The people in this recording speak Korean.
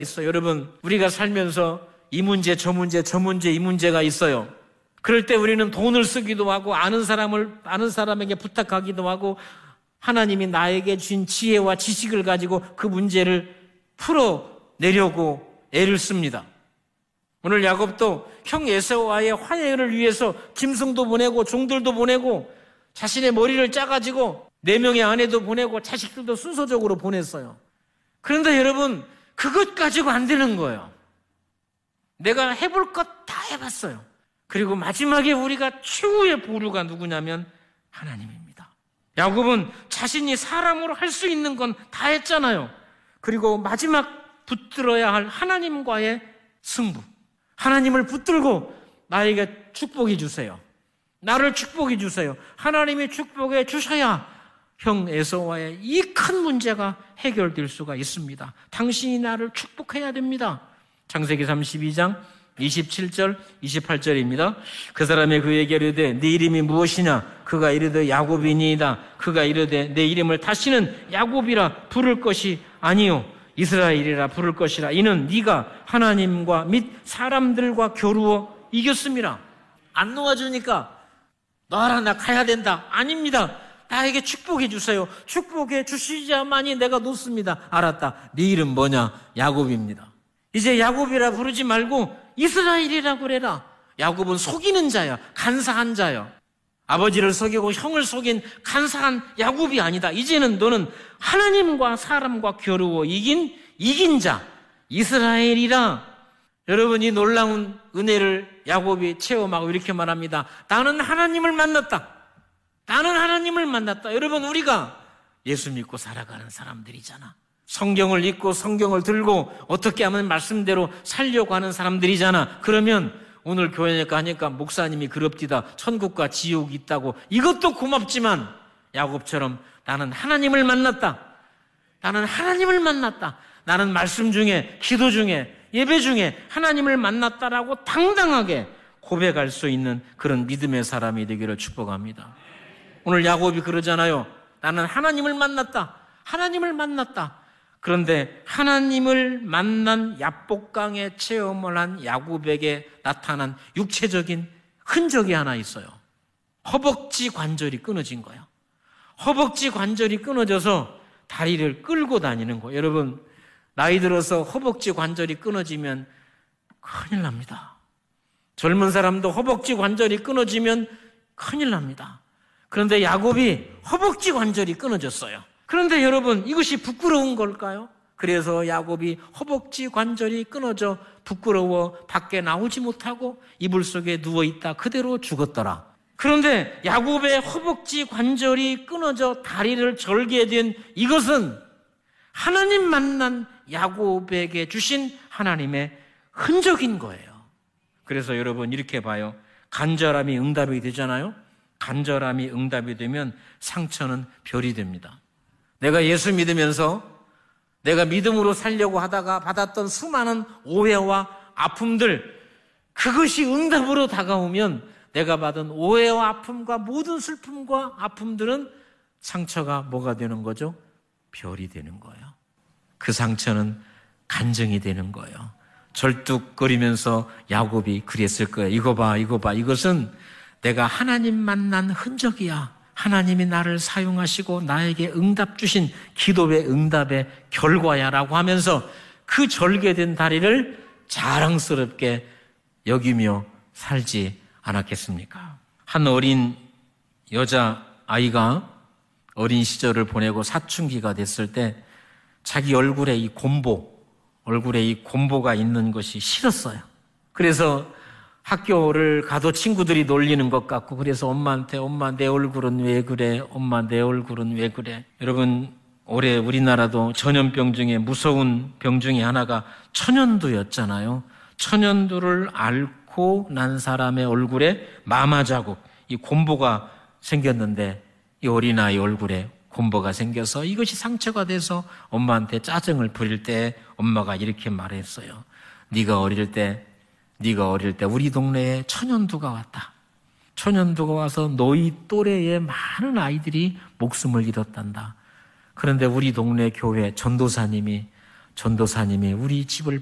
있어요. 여러분, 우리가 살면서 이 문제, 저 문제, 저 문제, 이 문제가 있어요. 그럴 때 우리는 돈을 쓰기도 하고 아는 사람에게 부탁하기도 하고 하나님이 나에게 주신 지혜와 지식을 가지고 그 문제를 풀어내려고 애를 씁니다. 오늘 야곱도 형 에사우와의 화해를 위해서 짐승도 보내고 종들도 보내고 자신의 머리를 짜가지고 4명의 아내도 보내고 자식들도 순서적으로 보냈어요. 그런데 여러분, 그것 가지고 안 되는 거예요. 내가 해볼 것 다 해봤어요. 그리고 마지막에 우리가 최후의 보루가 누구냐면 하나님입니다. 야곱은 자신이 사람으로 할 수 있는 건 다 했잖아요. 그리고 마지막 붙들어야 할 하나님과의 승부. 하나님을 붙들고 나에게 축복해 주세요. 나를 축복해 주세요. 하나님이 축복해 주셔야 형 에사우와의 이 큰 문제가 해결될 수가 있습니다. 당신이 나를 축복해야 됩니다. 창세기 32장 27절 28절입니다. 그 사람이 그에게 이르되 네 이름이 무엇이냐? 그가 이르되 야곱이니이다. 그가 이르되 내 이름을 다시는 야곱이라 부를 것이 아니요 이스라엘이라 부를 것이라. 이는 네가 하나님과 및 사람들과 겨루어 이겼습니다. 안 놓아주니까 너라 나 가야 된다. 아닙니다. 나에게 축복해 주세요. 축복해 주시자마니 내가 놓습니다. 알았다. 네 이름 뭐냐? 야곱입니다. 이제 야곱이라 부르지 말고 이스라엘이라고 그래라. 야곱은 속이는 자야. 간사한 자야. 아버지를 속이고 형을 속인 간사한 야곱이 아니다. 이제는 너는 하나님과 사람과 겨루어 이긴 자 이스라엘이라. 여러분, 이 놀라운 은혜를 야곱이 체험하고 이렇게 말합니다. 나는 하나님을 만났다. 나는 하나님을 만났다. 여러분, 우리가 예수 믿고 살아가는 사람들이잖아. 성경을 읽고 성경을 들고 어떻게 하면 말씀대로 살려고 하는 사람들이잖아. 그러면 오늘 교회에 가니까 목사님이 그럽디다. 천국과 지옥이 있다고. 이것도 고맙지만 야곱처럼 나는 하나님을 만났다. 나는 하나님을 만났다. 나는 말씀 중에, 기도 중에, 예배 중에 하나님을 만났다라고 당당하게 고백할 수 있는 그런 믿음의 사람이 되기를 축복합니다. 오늘 야곱이 그러잖아요. 나는 하나님을 만났다. 하나님을 만났다. 그런데 하나님을 만난 야복강의 체험을 한 야곱에게 나타난 육체적인 흔적이 하나 있어요. 허벅지 관절이 끊어진 거예요. 허벅지 관절이 끊어져서 다리를 끌고 다니는 거예요. 여러분, 나이 들어서 허벅지 관절이 끊어지면 큰일 납니다. 젊은 사람도 허벅지 관절이 끊어지면 큰일 납니다. 그런데 야곱이 허벅지 관절이 끊어졌어요. 그런데 여러분, 이것이 부끄러운 걸까요? 그래서 야곱이 허벅지 관절이 끊어져 부끄러워 밖에 나오지 못하고 이불 속에 누워있다 그대로 죽었더라. 그런데 야곱의 허벅지 관절이 끊어져 다리를 절게 된 이것은 하나님 만난 야곱에게 주신 하나님의 흔적인 거예요. 그래서 여러분, 이렇게 봐요. 간절함이 응답이 되잖아요. 간절함이 응답이 되면 상처는 별이 됩니다. 내가 예수 믿으면서 내가 믿음으로 살려고 하다가 받았던 수많은 오해와 아픔들, 그것이 응답으로 다가오면 내가 받은 오해와 아픔과 모든 슬픔과 아픔들은 상처가 뭐가 되는 거죠? 별이 되는 거예요. 그 상처는 간증이 되는 거예요. 절뚝거리면서 야곱이 그랬을 거예요. 이거 봐, 이거 봐. 이것은 내가 하나님 만난 흔적이야. 하나님이 나를 사용하시고 나에게 응답 주신 기도의 응답의 결과야라고 하면서 그 절개된 다리를 자랑스럽게 여기며 살지 않았겠습니까? 한 어린 여자아이가 어린 시절을 보내고 사춘기가 됐을 때 자기 얼굴에 이 곰보가 있는 것이 싫었어요. 그래서 학교를 가도 친구들이 놀리는 것 같고, 그래서 엄마한테 엄마 내 얼굴은 왜 그래? 엄마 내 얼굴은 왜 그래? 여러분, 올해 우리나라도 전염병 중에 무서운 병 중에 하나가 천연두였잖아요. 천연두를 앓고 난 사람의 얼굴에 마마 자국, 이 곰보가 생겼는데 이 어린아이 얼굴에 곰보가 생겨서 이것이 상처가 돼서 엄마한테 짜증을 부릴 때 엄마가 이렇게 말했어요. 네가 어릴 때 우리 동네에 천연두가 왔다. 천연두가 와서 너희 또래의 많은 아이들이 목숨을 잃었단다. 그런데 우리 동네 교회 전도사님이 전도사님이 우리 집을